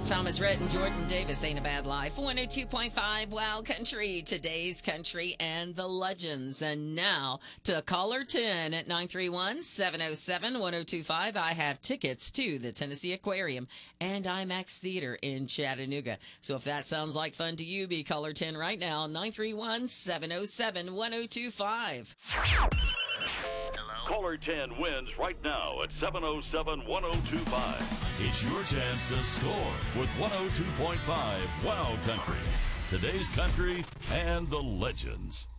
Thomas Rhett and Jordan Davis, Ain't a Bad Life. 102.5 Wow Country, today's country and the legends. And now to caller 10 at 931-707-1025. I have tickets to the Tennessee Aquarium and IMAX Theater in Chattanooga. So if that sounds like fun to you, be caller 10 right now, 931-707-1025. Caller 10 wins right now at 707-1025. It's your chance to score with 102.5 Wow Country. Today's country and the legends.